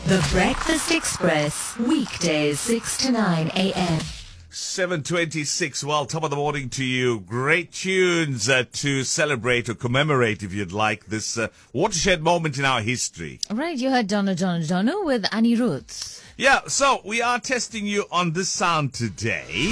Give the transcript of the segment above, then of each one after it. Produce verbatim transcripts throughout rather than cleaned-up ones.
The Breakfast Express, weekdays six to nine a.m. seven twenty-six. Well, top of the morning to you. Great tunes uh, to celebrate or commemorate, if you'd like, this uh, watershed moment in our history. Right, you heard Donna Donna Donna with Anirudh. Yeah, so we are testing you on this sound today.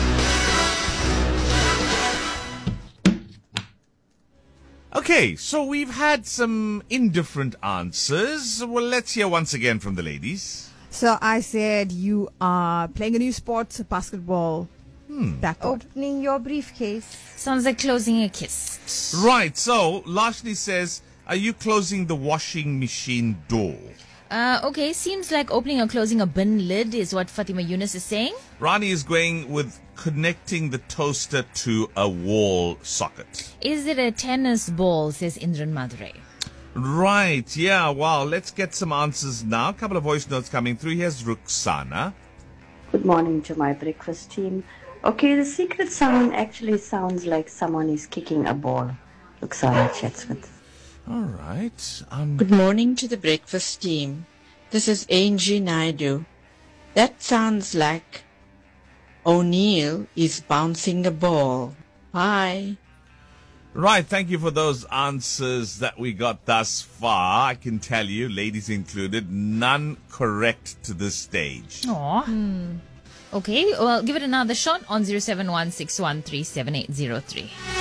Okay, so we've had some indifferent answers. Well, let's hear once again from the ladies. So I said you are playing a new sport, basketball. Hmm. Backboard. Opening your briefcase. Sounds like closing a kiss. Right, so Lashni says, are you closing the washing machine door? Uh, okay, seems like opening or closing a bin lid is what Fatima Yunus is saying. Rani is going with connecting the toaster to a wall socket. Is it a tennis ball, says Indran Madurai. Right, yeah, wow, let's get some answers now. A couple of voice notes coming through. Here's Ruxana. Good morning to my breakfast team. Okay, the secret sound actually sounds like someone is kicking a ball. Ruxana Chatsworth. All right. Um, Good morning to the breakfast team. This is Angie Naidu. That sounds like O'Neill is bouncing a ball. Bye. Right, thank you for those answers that we got thus far. I can tell you, ladies included, none correct to this stage. Aw. Hmm. Okay, well, give it another shot on zero seven one six one three seven eight zero three.